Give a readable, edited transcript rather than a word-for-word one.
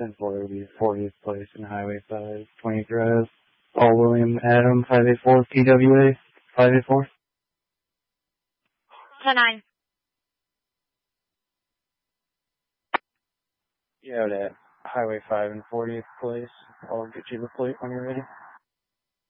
10-4 will be 40th place in Highway 5, 20 Drive. Paul William Adam, 584, PWA, 584. 10-9. Yeah, that Highway 5 and 40th place. I'll get you the plate when you're ready.